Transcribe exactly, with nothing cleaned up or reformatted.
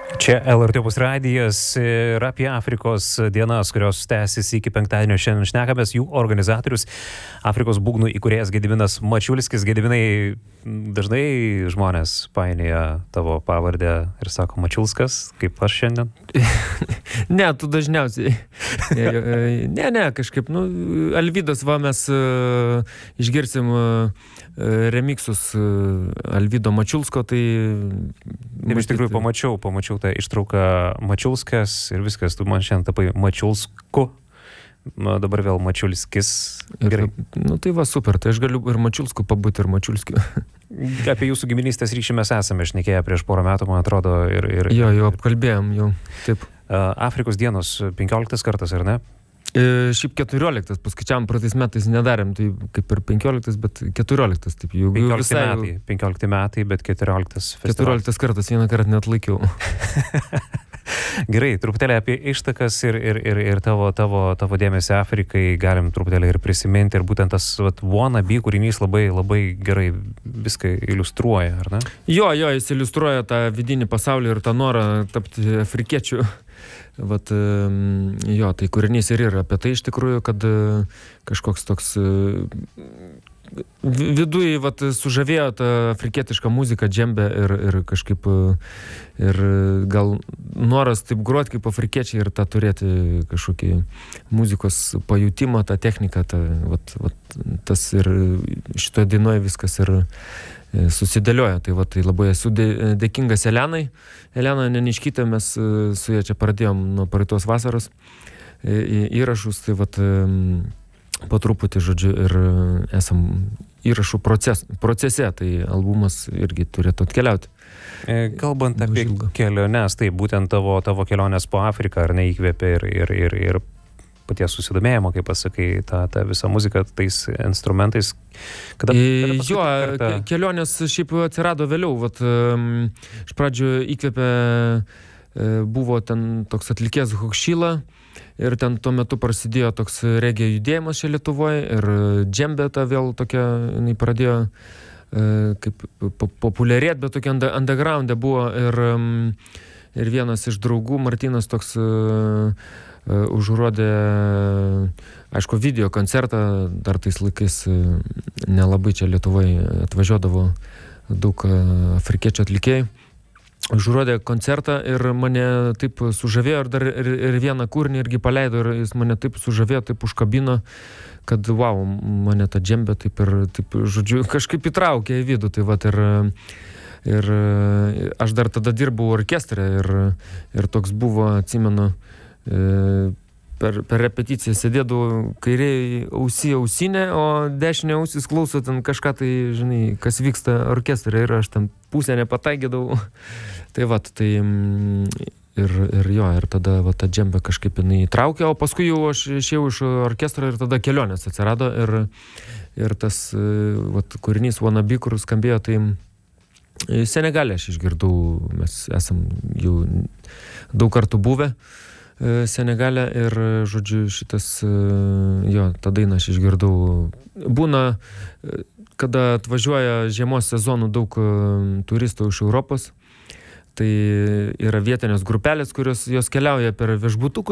Čia L R T Opus radijas ir apie Afrikos dienas, kurios tęsis iki penktadienio. Šiandien šnekamės jų organizatorius, Afrikos būgnų įkūrėjas Gediminas Mačiulskis. Gediminai, dažnai žmonės painioja tavo pavardę ir sako Mačiulskas, kaip aš šiandien? Ne, tu dažniausiai. Ne, ne, kažkaip, nu, Alvydas, va, mes uh, išgirsim uh, remiksus uh, Alvydo Mačiulsko, tai... Ir iš tikrųjų pamačiau, pamačiau tą ištrauką Mačiulskas ir viskas, tu man šiandien tapai Mačiulsku, nu, dabar vėl Mačiulskis. Gerai. Ir, nu tai va, super, tai aš galiu ir Mačiulsku pabūti, ir Mačiulskiu. Apie jūsų giminystės ryšį mes esame šnekėję prieš porą metų, man atrodo. Ir, ir, jo, jau apkalbėjom, jau, taip. Afrikos dienos, penkioliktas kartas, ar ne? E, šiaip keturioliktas, paskaičiavam, praeitais metais nedarėm, tai kaip ir penkioliktas, bet keturioliktas, taip jau. penkiolikti metai, penkiolikti metai, bet keturioliktas festivalis. keturioliktas kartas, vieną kartą net laikiau. Gerai, truputėlį apie ištakas ir, ir, ir, ir tavo, tavo, tavo dėmesį Afrikai galim truputėlį ir prisiminti, ir būtent tas vat, Wannabe kūrinys labai, labai gerai viską iliustruoja, ar ne? Jo, jo, jis iliustruoja tą vidinį pasaulį ir tą norą tapti afrikiečių. Vat, jo, tai kūrinys ir yra apie tai iš tikrųjų, kad kažkoks toks viduje, vat, sužavėjo tą afrikietišką muziką, džembę ir, ir kažkaip ir gal noras taip groti kaip afrikiečiai ir tą turėti kažkokį muzikos pajutimą, tą techniką, tą, vat, vat, tas ir šitoje dainoje viskas ir susidėlioja. Tai, va, tai labai esu dėkingas Elenai. Elena Neniškytė, mes su ja čia pradėjom nuo praeitos vasaros įrašus, tai va, po truputį, žodžiu, ir esam įrašų proces, procese, tai albumas irgi turėtų atkeliauti. Kalbant apie keliones, tai būtent tavo, tavo kelionės po Afriką, ar ne, įkvėpė ir, ir, ir, ir paties susidomėjimo, kaip pasakai, tą, tą visą muziką, tais instrumentais. Kada, kada jo, kartą... kelionės šiaip atsirado vėliau. Vat, iš pradžių įkvėpė, buvo ten toks atlikėjas Hokšyla, ir ten tuo metu prasidėjo toks reggae judėjimas čia Lietuvoje, ir džembė ta vėl tokia, jinai pradėjo kaip populiarėti, bet tokia undergroundė buvo, ir, ir vienas iš draugų, Martynas, toks užrodė, aišku, video koncertą, dar tais laikais nelabai čia Lietuvoje atvažiuodavo daug afrikiečių atlikėjų. Užrodė koncertą ir mane taip sužavėjo, ir dar ir, ir vieną kūrinį irgi paleido, ir jis mane taip sužavėjo, taip užkabino, kad wow, mane ta džembė taip ir, taip, žodžiu, kažkaip įtraukė į vidų. Tai vat, ir, ir aš dar tada dirbau orkestre, ir, ir toks buvo, atsimenu, Per, per repeticiją sėdėdavau kairiai ausį ausinę, o dešinė ausis klauso ten kažką tai, žinai, kas vyksta orkestre, ir aš ten pusę nepataikydavau. Tai vat, tai ir, ir jo, ir tada va, ta džembė kažkaip jinai traukė, o paskui jau aš išėjau iš orkestro ir tada kelionės atsirado, ir, ir tas vat, kūrinys Wannabe, kur skambėjo, tai Senegale aš išgirdau, mes esam jau daug kartų buvę Senegale, ir, žodžiu, šitas, jo, tą dainą aš išgirdau. Būna, kada atvažiuoja žiemos sezonų daug turistų iš Europos, tai yra vietinės grupelės, kurios jos keliauja per viešbutukus